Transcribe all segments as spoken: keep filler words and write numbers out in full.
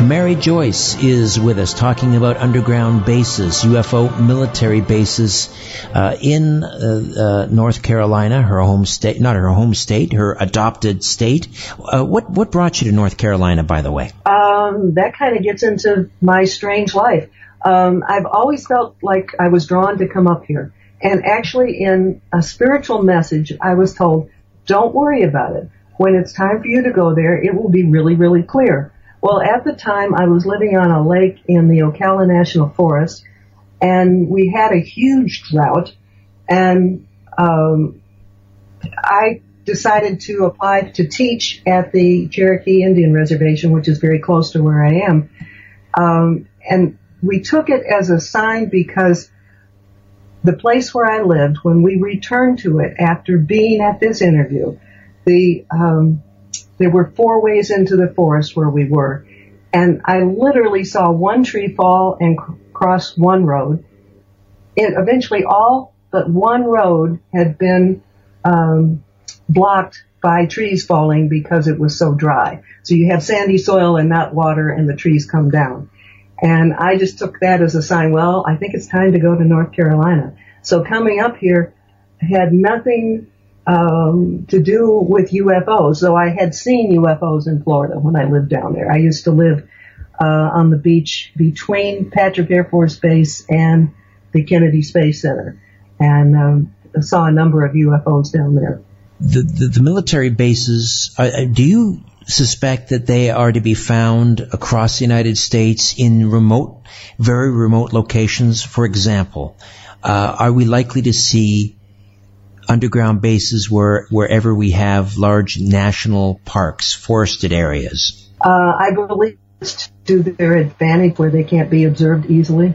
Mary Joyce is with us talking about underground bases, U F O military bases uh, in uh, uh, North Carolina, her home state, not her home state, her adopted state. Uh, what what brought you to North Carolina, by the way? Um, that kind of gets into my strange life. Um, I've always felt like I was drawn to come up here. And actually in a spiritual message, I was told, don't worry about it. When it's time for you to go there, it will be really, really clear. Well, at the time, I was living on a lake in the Ocala National Forest, and we had a huge drought, and um, I decided to apply to teach at the Cherokee Indian Reservation, which is very close to where I am. Um, and we took it as a sign because the place where I lived, when we returned to it after being at this interview, the um, there were four ways into the forest where we were, and I literally saw one tree fall and cr- cross one road. It eventually all but one road had been um, blocked by trees falling because it was so dry. So you have sandy soil and not water, and the trees come down. And I just took that as a sign, well, I think it's time to go to North Carolina. So coming up here had nothing um, to do with U F Os, though I had seen U F Os in Florida when I lived down there. I used to live uh, on the beach between Patrick Air Force Base and the Kennedy Space Center, and um, saw a number of U F Os down there. The, the, the military bases, uh, do you suspect that they are to be found across the United States in remote, very remote locations? For example, uh, are we likely to see underground bases where wherever we have large national parks, forested areas? Uh, I believe it's to their advantage where they can't be observed easily.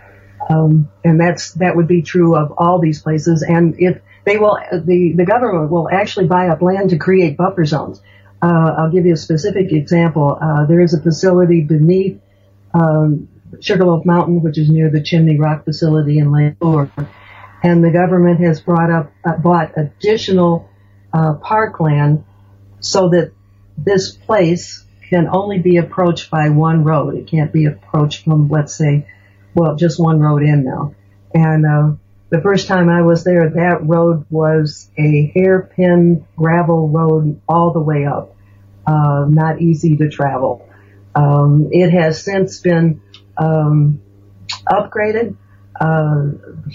Um, and that's, that would be true of all these places. And if they will, the, the government will actually buy up land to create buffer zones. Uh, I'll give you a specific example. Uh, there is a facility beneath, um, Sugarloaf Mountain, which is near the Chimney Rock facility in Lake Lure. And the government has brought up, uh, bought additional, uh, parkland so that this place can only be approached by one road. It can't be approached from, let's say, well, just one road in now. And, uh, the first time I was there, that road was a hairpin gravel road all the way up. Uh, not easy to travel. Um, it has since been, um, upgraded. Uh,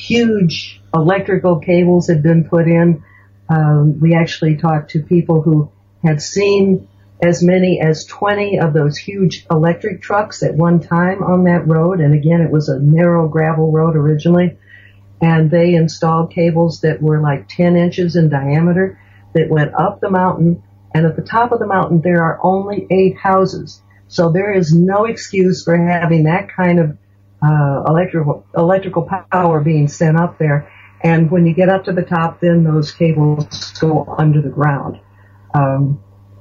huge electrical cables had been put in. Um, we actually talked to people who had seen as many as twenty of those huge electric trucks at one time on that road. And again, it was a narrow gravel road originally. And they installed cables that were like ten inches in diameter that went up the mountain. And at the top of the mountain, there are only eight houses. So there is no excuse for having that kind of uh, electrical electrical power being sent up there. And when you get up to the top, then those cables go under the ground. Um,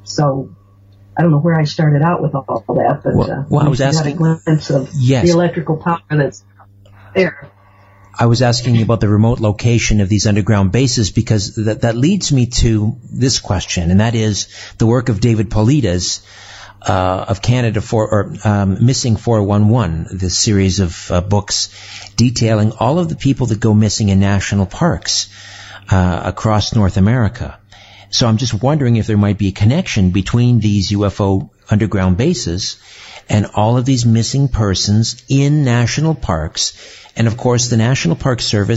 so I don't know where I started out with all that, but well, uh, well, I was asking, got a glimpse of yes. the electrical power that's there. I was asking you about the remote location of these underground bases because that, that leads me to this question, and that is the work of David Paulides uh, of Canada for or um, Missing four one one, this series of uh, books detailing all of the people that go missing in national parks uh, across North America. So I'm just wondering if there might be a connection between these U F O underground bases and all of these missing persons in national parks. And of course, the National Park Service